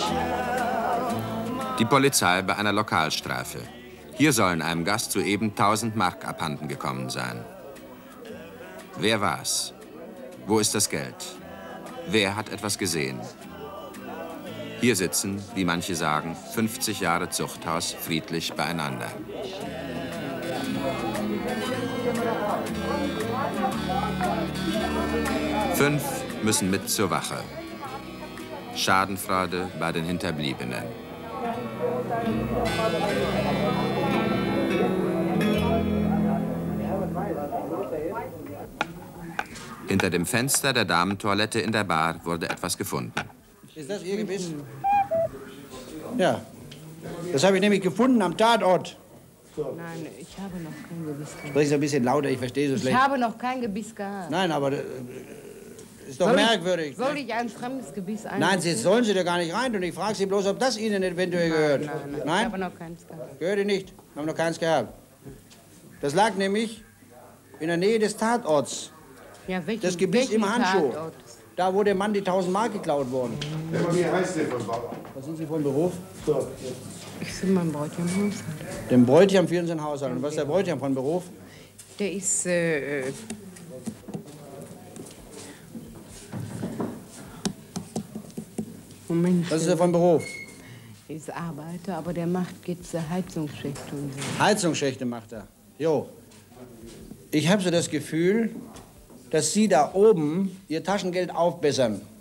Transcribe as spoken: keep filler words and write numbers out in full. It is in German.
Die Polizei bei einer Lokalstrafe. Hier sollen einem Gast soeben tausend Mark abhanden gekommen sein. Wer war's? Wo ist das Geld? Wer hat etwas gesehen? Hier sitzen, wie manche sagen, fünfzig Jahre Zuchthaus friedlich beieinander. Fünf müssen mit zur Wache. Schadenfreude bei den Hinterbliebenen. Hinter dem Fenster der Damentoilette in der Bar wurde etwas gefunden. Ist das Ihr Gebiss? Ja. Das habe ich nämlich gefunden am Tatort. Nein, ich habe noch kein Gebiss gehabt. Sprich ein bisschen lauter, ich verstehe so schlecht. Ich habe noch kein Gebiss gehabt. Nein, aber das ist doch soll merkwürdig. Ich, soll ich ein fremdes Gebiss einsetzen? Nein, Sie sollen Sie da gar nicht rein. Und ich frage Sie bloß, ob das Ihnen eventuell nein, gehört. Nein, nein, nein, ich habe noch keins gehabt. Gehört Ihnen nicht. Wir haben noch keins gehabt. Das lag nämlich in der Nähe des Tatorts. Ja, welchen, das Gebiss im Handschuh. Tatort? Da, wo dem Mann die tausend Mark geklaut wurden. Wie heißt der von Bauer? Was sind Sie von Beruf? So. Ich bin mein Bräutigam im Haushalt. Dem Bräutigam führen Sie einen Haushalt. Und was ist der Bräutigam von Beruf? Der ist, äh... Moment. Was ist er von Beruf? Er ist Arbeiter, aber der macht jetzt Heizungsschächte und so. Heizungsschächte macht er. Jo. Ich habe so das Gefühl, dass Sie da oben Ihr Taschengeld aufbessern.